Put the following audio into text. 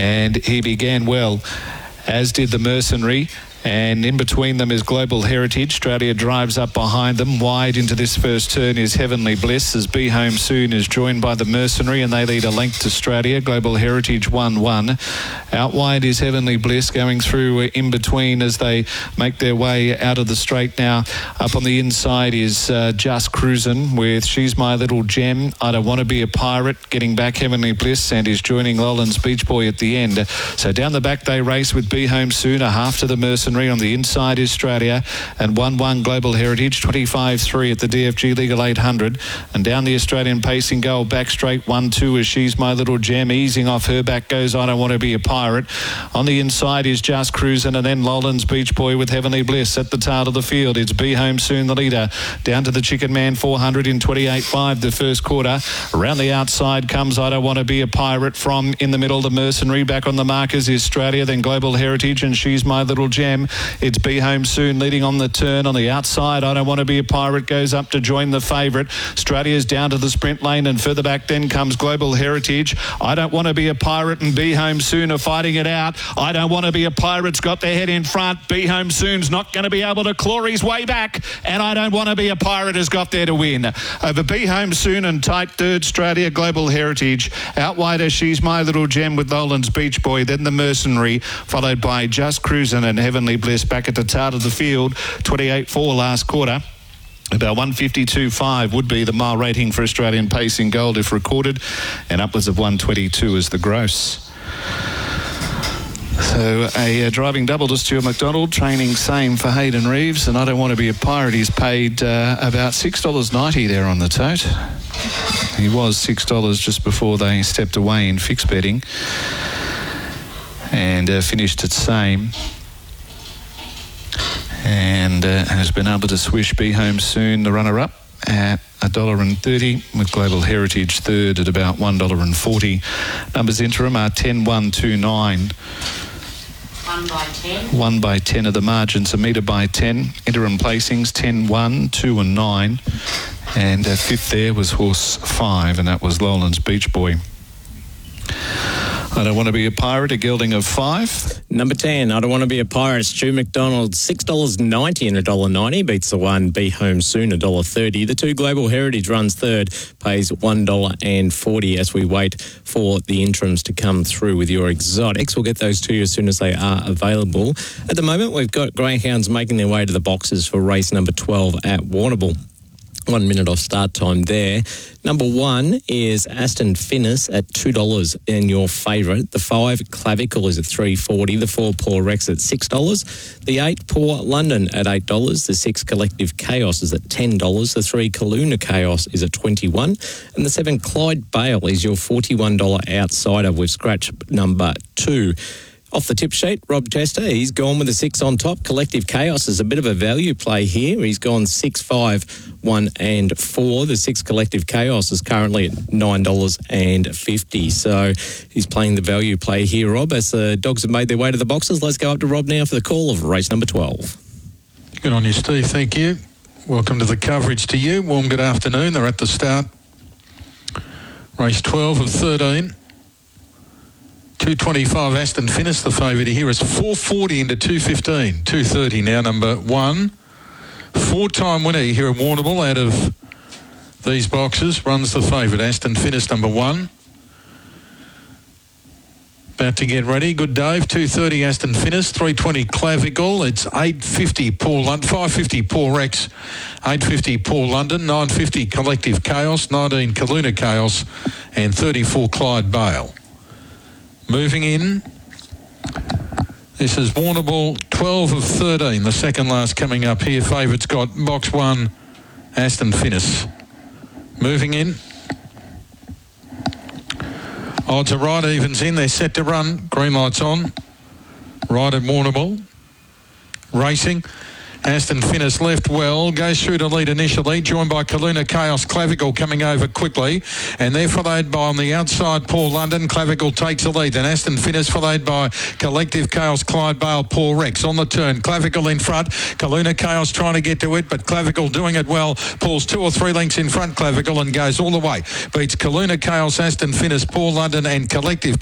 and he began well, as did the Mercenary. And in between them is Global Heritage. Australia drives up behind them. Wide into this first turn is Heavenly Bliss, as Be Home Soon is joined by the Mercenary, and they lead a length to Australia. Global Heritage 1-1. Out wide is Heavenly Bliss, going through in between as they make their way out of the straight now. Up on the inside is Just Cruisin' with She's My Little Gem. I Don't Want to Be a Pirate, getting back Heavenly Bliss, and is joining Lowlands Beach Boy at the end. So down the back they race with Be Home Soon, a half to the Mercenary. On the inside is Australia, and 1-1 Global Heritage, 25-3 at the DFG Legal 800. And down the Australian Pacing Goal, back straight 1-2 as She's My Little Gem. Easing off her back goes I Don't Want to Be a Pirate. On the inside is Just Cruisin', and then Lowlands Beach Boy with Heavenly Bliss at the tail of the field. It's Be Home Soon the leader. Down to the Chicken Man 400 in 28.5 the first quarter. Around the outside comes I Don't Want to Be a Pirate. From in the middle, the Mercenary. Back on the markers is Australia, then Global Heritage, and She's My Little Gem. It's Be Home Soon leading on the turn. On the outside, I Don't Want to Be a Pirate goes up to join the favourite. Australia's down to the sprint lane, and further back then comes Global Heritage. I Don't Want to Be a Pirate and Be Home Soon are fighting it out. I Don't Want to Be a Pirate's got their head in front. Be Home Soon's not going to be able to claw his way back, and I Don't Want to Be a Pirate has got there to win. Over Be Home Soon and tight third, Australia Global Heritage. Out wide as She's My Little Gem with Lowlands Beach Boy, then the Mercenary, followed by Just Cruisin' and Heavenly Bliss. Back at the tail of the field, 28.4 last quarter. About 152.5 would be the mile rating for Australian Pacing Gold if recorded, and upwards of 122 is the gross. So a driving double to Stuart McDonald, training same for Hayden Reeves, and I Don't Want to Be a Pirate. He's paid about $6.90 there on the tote. He was $6 just before they stepped away in fixed betting, and finished at same. And has been able to swish Be Home Soon, the runner-up, at $1.30, with Global Heritage third at about $1.40. Numbers interim are 10-1-2-9. 1 by 10. 1 by 10 are the margins, a metre by 10. Interim placings 10-1, 2 and 9. And fifth there was horse 5, and that was Lowlands Beach Boy. I Don't Want to Be a Pirate, a gelding of 5. Number 10, I Don't Want to Be a Pirate, Stu McDonald, $6.90 and $1.90, beats the one Be Home Soon, $1.30. The two Global Heritage runs third, pays $1.40 as we wait for the interims to come through with your exotics. We'll get those to you as soon as they are available. At the moment, we've got greyhounds making their way to the boxes for race number 12 at Warrnambool. 1 minute off start time there. Number 1 is Aston Finnis at $2 in your favourite. The 5 Clavicle is at $3.40. The 4 Poor Rex at $6. The 8 Poor London at $8. The 6 Collective Chaos is at $10. The 3 Kaluna Chaos is at $21. And the 7 Clyde Bale is your $41 outsider with scratch number 2. Off the tip sheet, Rob Tester, he's gone with a 6 on top. Collective Chaos is a bit of a value play here. He's gone 6, 5, 1 and 4. The 6 Collective Chaos is currently at $9.50. So he's playing the value play here, Rob. As the dogs have made their way to the boxes, let's go up to Rob now for the call of race number 12. Good on you, Steve. Thank you. Welcome to the coverage to you. Warm good afternoon. They're at the start. Race 12 of 13. 225 Aston Finnis, the favourite here is 440 into 215. 230 now, number 1. 4-time winner here at Warrnambool out of these boxes. Runs the favourite, Aston Finnis, number 1. About to get ready. Good Dave. 230 Aston Finnis, 320 Clavicle. It's 850 Paul London, 550 Poor Rex, 850 Poor London, 950 Collective Chaos, 19 Kaluna Chaos, and 34 Clyde Bale. Moving in, this is Warrnambool, 12 of 13, the second last coming up here. Favourites got box 1, Aston Finnis. Moving in. Odds are right, evens in, they're set to run. Green lights on. Right at Warrnambool. Racing. Aston Finnis left well, goes through to lead initially, joined by Kaluna Chaos. Clavicle coming over quickly, and they're followed by on the outside Paul London. Clavicle takes the lead, then Aston Finnis followed by Collective Chaos, Clyde Bale, Poor Rex on the turn. Clavicle in front, Kaluna Chaos trying to get to it, but Clavicle doing it well. Paul's 2 or 3 lengths in front, Clavicle, and goes all the way. Beats Kaluna Chaos, Aston Finnis, Paul London and Collective